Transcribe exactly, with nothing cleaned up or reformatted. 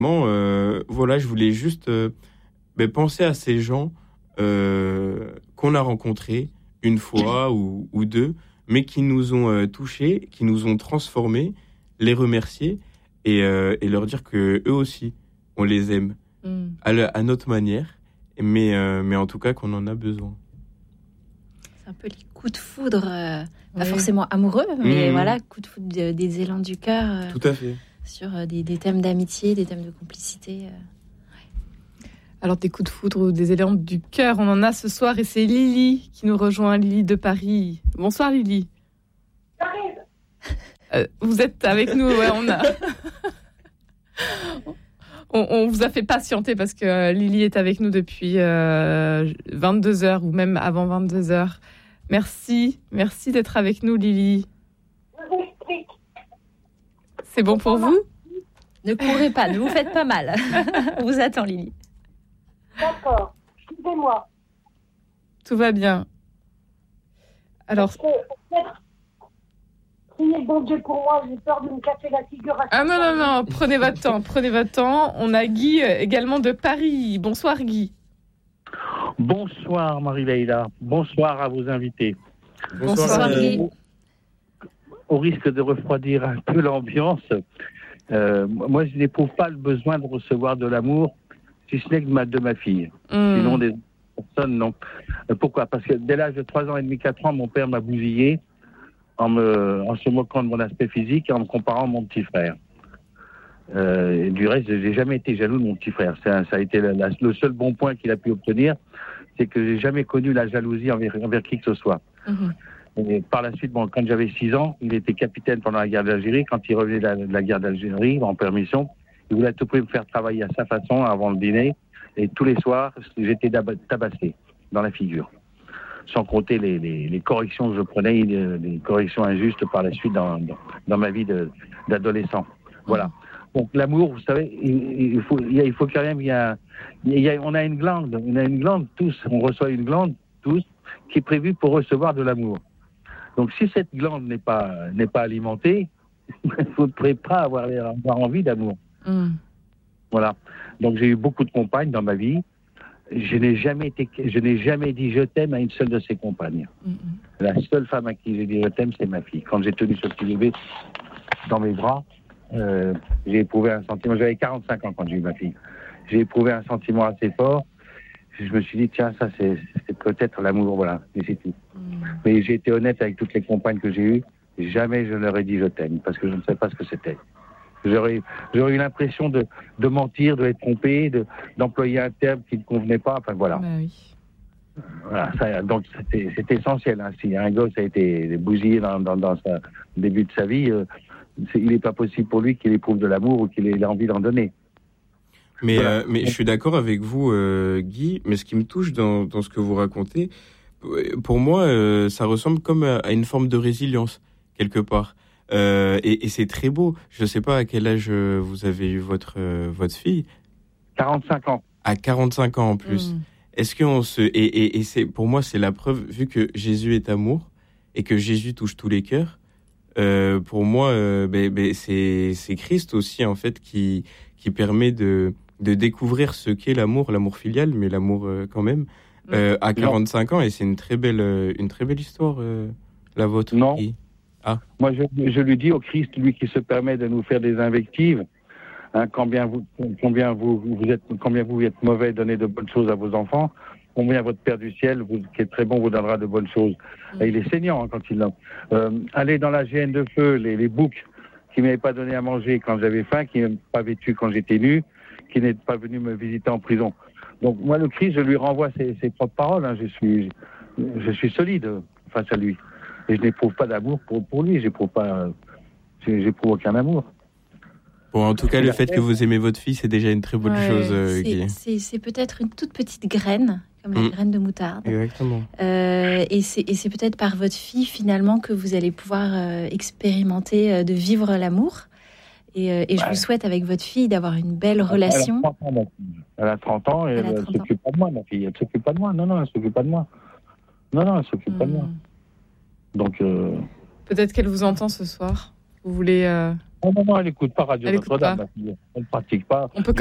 Bon, euh, voilà, je voulais juste euh, ben, penser à ces gens euh, qu'on a rencontrés une fois ou, ou deux, mais qui nous ont euh, touchés, qui nous ont transformés, les remercier et, euh, et leur dire que eux aussi, on les aime mm. à, le, à notre manière, mais, euh, mais en tout cas qu'on en a besoin. C'est un peu les coups de foudre, euh, pas oui. forcément amoureux, mais mmh. voilà, coups de foudre de, des élans du cœur. Euh, tout à fait. Sur euh, des, des thèmes d'amitié, des thèmes de complicité. Euh, ouais. Alors, des coups de foudre ou des élans du cœur, on en a ce soir et c'est Lily qui nous rejoint, Lily de Paris. Bonsoir Lily. J'arrive. Euh, vous êtes avec nous, ouais, on a... on, on vous a fait patienter parce que euh, Lily est avec nous depuis euh, vingt-deux heures ou même avant vingt-deux heures. Merci, merci d'être avec nous Lily. Je vous explique. C'est bon pour vous ? Ne courez pas, ne vous faites pas mal. On vous attend Lily. D'accord, suivez-moi. Tout va bien. Alors... Priez bon Dieu pour moi, j'ai peur de me casser la figure. Ah non, non, non, prenez votre temps, prenez votre temps. On a Guy euh, également de Paris. Bonsoir Guy. Bonsoir Marie-Leïla, bonsoir à vos invités. Bonsoir, bonsoir Guy. Au, au risque de refroidir un peu l'ambiance, euh, moi je n'éprouve pas le besoin de recevoir de l'amour, si ce n'est que ma, de ma fille. Mm. Sinon des personnes, non. Euh, pourquoi ? Parce que dès l'âge de trois ans et demi, quatre ans, mon père m'a bousillé. En, me, en se moquant de mon aspect physique et en me comparant à mon petit frère. Euh, et du reste, je n'ai jamais été jaloux de mon petit frère. Un, ça a été la, la, le seul bon point qu'il a pu obtenir, c'est que j'ai jamais connu la jalousie envers, envers qui que ce soit. Mm-hmm. Et par la suite, bon, quand j'avais six ans, il était capitaine pendant la guerre d'Algérie. Quand il revenait de la, de la guerre d'Algérie, en permission, il voulait à tout prix me faire travailler à sa façon avant le dîner. Et tous les soirs, j'étais tabassé dans la figure. Sans compter les, les, les corrections que je prenais, les, les corrections injustes par la suite dans, dans, dans ma vie de, d'adolescent. Voilà. Donc l'amour, vous savez, il, il faut, il faut quand même, il y a, il y a, on a une glande, on a une glande tous, on reçoit une glande tous qui est prévue pour recevoir de l'amour. Donc si cette glande n'est pas, n'est pas alimentée, il ne faudrait pas avoir, avoir envie d'amour. Mm. Voilà. Donc j'ai eu beaucoup de compagnes dans ma vie. Je n'ai jamais été, je n'ai jamais dit je t'aime à une seule de ses compagnes. Mm-hmm. La seule femme à qui j'ai dit je t'aime, c'est ma fille. Quand j'ai tenu ce petit bébé dans mes bras, euh, j'ai éprouvé un sentiment. J'avais quarante-cinq ans quand j'ai eu ma fille. J'ai éprouvé un sentiment assez fort. Je me suis dit tiens, ça c'est, c'est peut-être l'amour, voilà. Et c'est tout. Mm. Mais j'ai été honnête avec toutes les compagnes que j'ai eues. Jamais je ne leur ai dit je t'aime parce que je ne savais pas ce que c'était. J'aurais, j'aurais eu l'impression de, de mentir, de être trompé, de, d'employer un terme qui ne convenait pas. Enfin, voilà. Bah oui. Voilà ça, donc, c'est, c'est essentiel. Hein. Si un gosse a été bousillé dans, dans, dans sa, le début de sa vie, euh, c'est, il n'est pas possible pour lui qu'il éprouve de l'amour ou qu'il ait envie d'en donner. Mais, voilà. euh, mais je suis d'accord avec vous, euh, Guy. Mais ce qui me touche dans, dans ce que vous racontez, pour moi, euh, ça ressemble comme à, à une forme de résilience, quelque part. Euh, et, et c'est très beau. Je ne sais pas à quel âge vous avez eu votre, euh, votre fille. quarante-cinq ans. À quarante-cinq ans en plus. Mmh. Est-ce qu'on se... Et, et, et c'est, pour moi, c'est la preuve, vu que Jésus est amour et que Jésus touche tous les cœurs, euh, pour moi, euh, ben, ben, c'est, c'est Christ aussi, en fait, qui, qui permet de, de découvrir ce qu'est l'amour, l'amour filial, mais l'amour euh, quand même, euh, à quarante-cinq non. ans. Et c'est une très belle, une très belle histoire, euh, la vôtre. Non. Qui... Ah. Moi, je, je lui dis au Christ, lui qui se permet de nous faire des invectives, hein, combien vous, combien vous, vous êtes, combien vous êtes mauvais, donnez de bonnes choses à vos enfants. Combien votre Père du ciel, vous, qui est très bon, vous donnera de bonnes choses. Mmh. Et il est saignant hein, quand il l'a. Euh, aller dans la géhenne de feu, les, les boucs qui m'avaient pas donné à manger quand j'avais faim, qui m'avaient pas vêtu quand j'étais nu, qui n'étaient pas venus me visiter en prison. Donc moi, le Christ, je lui renvoie ses, ses propres paroles. Hein. Je suis, je suis solide face à lui. Et je n'éprouve pas d'amour pour, pour lui, j'éprouve pas, j'éprouve aucun amour. Bon, en tout cas, le fait que vous aimez votre fille, c'est déjà une très bonne ouais, chose, euh, Guy. C'est, c'est peut-être une toute petite graine, comme la mmh. graine de moutarde. Exactement. Euh, et, c'est, et c'est peut-être par votre fille, finalement, que vous allez pouvoir euh, expérimenter euh, de vivre l'amour. Et, euh, et je ouais. vous souhaite, avec votre fille, d'avoir une belle relation. Elle a trente ans, elle a trente ans et elle, elle ne s'occupe pas de moi, ma fille. Elle ne s'occupe pas de moi. Non, non, elle ne s'occupe pas de moi. Non, non, elle ne s'occupe mmh. pas de moi. Donc, euh... peut-être qu'elle vous entend ce soir. Vous voulez euh, Non, non, non, elle n'écoute pas Radio Elle écoute Notre-Dame, pas. ma fille. Elle ne pratique pas. On peut